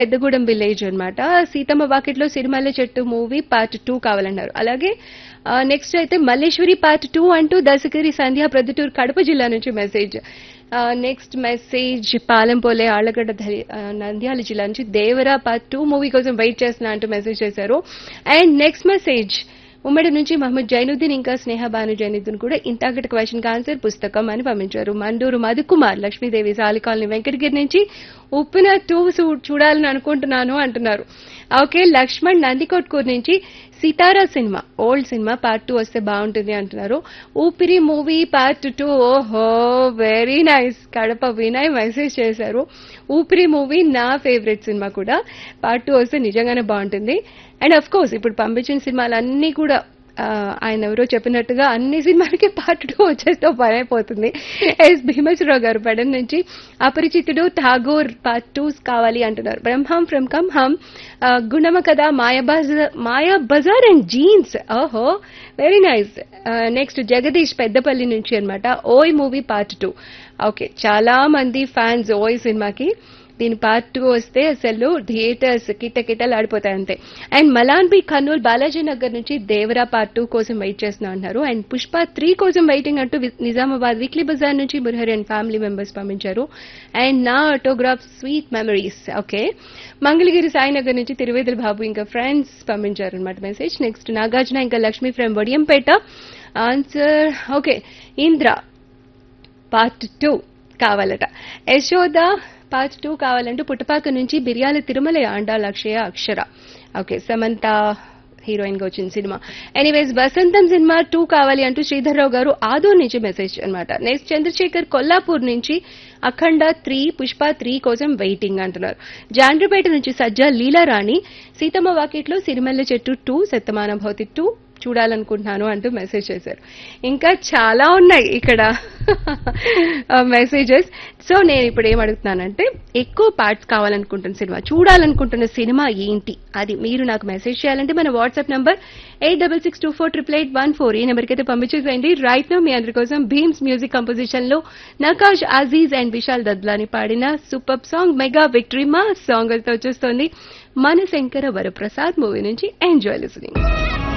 Peddagudem village అన్నమాట. సీతమ్మ వాకిట్లో సిరిమల్లె చెట్టు movie part 2 కావాలన్నారు. అలాగే నెక్స్ట్ అయితే మల్లేశ్వరి పార్ట్ 2 అంటూ దశగిరి సంధ్య ప్రొద్దుటూరు కడప జిల్లా నుంచి message. Next message పాలెంపోలే Allagadda Nandyal జిల్లా నుంచి దేవరా పార్ట్ 2 మూవీ కోసం వెయిట్ చేస్తున్నా అంటూ మెసేజ్ చేశారు. అండ్ నెక్స్ట్ మెసేజ్ ఉమ్మడి నుంచి మహమ్మద్ జైనుద్దీన్ ఇంకా స్నేహ బాను జైనుద్దీన్ కూడా ఇంతకటి క్వశ్చన్ ఆన్సర్ పుస్తకం అని పంపించారు. మండూరు మధుకుమార్ లక్ష్మీదేవి సాలికాలనీ వెంకటగిరి నుంచి ఉప్పిన 2 చూడాలని అనుకుంటున్నాను అంటున్నారు. ఓకే, లక్ష్మణ్ నందికొట్కూరు నుంచి సితారా సినిమా ఓల్డ్ సినిమా పార్ట్ 2 వస్తే బాగుంటుంది అంటున్నారు. ఊపిరి మూవీ పార్ట్ 2 ఓహో very nice. Kadapa Vinay message చేశారు. ఊపిరి మూవీ నా ఫేవరెట్ సినిమా కూడా, పార్ట్ 2 వస్తే నిజంగానే బాగుంటుంది. అండ్ అఫ్ కోర్స్ ఇప్పుడు పంపించిన సినిమాలన్నీ కూడా ఆయన ఎవరో చెప్పినట్టుగా అన్ని సినిమాలకి పార్ట్ 2 వచ్చేస్తే పని అయిపోతుంది. ఎస్ భీమేశ్వరరావు గారు పెడన్ నుంచి అపరిచితుడు ఠాగూర్ పార్ట్ 2 కావాలి అంటున్నారు. బ్రహ్మం ఫ్రమ్ కమ్ హమ్ గుణమ కదా మాయా బజార్ అండ్ జీన్స్ ఓహో very nice. Next Jagadish Peddapalli నుంచి అన్నమాట. ఓయ్ మూవీ పార్ట్ 2. ఓకే, చాలా మంది ఫ్యాన్స్ ఓయ్ సినిమాకి. దీని పార్ట్ 2 వస్తే అసలు థియేటర్స్ కిటకిటలు ఆడిపోతాయి అంతే. And Malan B Kurnool Balaji Nagar నుంచి దేవరా పార్ట్ 2 కోసం వెయిట్ చేస్తున్నా అంటున్నారు. అండ్ పుష్ప 3 కోసం వెయిటింగ్ అంటూ నిజామాబాద్ వీక్లీ బజార్ నుంచి మురహరి అండ్ ఫ్యామిలీ మెంబర్స్ పంపించారు. అండ్ నా autograph sweet memories. Okay, Mangalagiri Sainagar నుంచి తిరువేదుల బాబు ఇంకా ఫ్రెండ్స్ పంపించారు అనమాట మెసేజ్. నెక్స్ట్ నాగార్జున ఇంకా Lakshmi from Vadiyampeta answer. Okay, Indra part 2 కావాలట. యశోద పార్ట్ 2 కావాలంటూ పుట్టపాక నుంచి బిర్యాల తిరుమల ఆండాల్ అక్షయ అక్షర. ఓకే, సమంత హీరోయిన్ గా వచ్చిన సినిమా. ఎనీవేస్ వసంతం సినిమా 2 కావాలి అంటూ శ్రీధర్రావు గారు ఆదూర్ నుంచి మెసేజ్ అనమాట. నెక్స్ట్ చంద్రశేఖర్ కొల్లాపూర్ నుంచి అఖండ 3 పుష్ప 3 కోసం వెయిటింగ్ అంటున్నారు. జాండ్రపేట నుంచి సజ్జా లీలారాణి సీతమ్మ వాకిట్లో సిరిమల్లె చెట్టు 2 శతమానం భౌతి 2 చూడాలనుకుంటున్నాను అంటూ మెసేజ్ చేశారు. ఇంకా చాలా ఉన్నాయి ఇక్కడ మెసేజెస్. సో నేను ఇప్పుడు ఏం అడుగుతున్నానంటే ఎక్కువ పార్ట్స్ కావాలనుకుంటున్న సినిమా, చూడాలనుకుంటున్న సినిమా ఏంటి అది మీరు నాకు మెసేజ్ చేయాలంటే మన వాట్సాప్ నంబర్ 8662488814 ఈ నెంబర్కి అయితే పంపించేసేయండి. రైట్ నో మీ అందరి కోసం భీమ్స్ మ్యూజిక్ కంపోజిషన్ లో నకాష్ అజీజ్ అండ్ విశాల్ దద్లాని పాడిన సూపర్ సాంగ్ మెగా విక్టరీ మా సాంగ్ అయితే వచ్చేస్తోంది మన శంకర వరప్రసాద్ మూవీ నుంచి. Enjoy listening.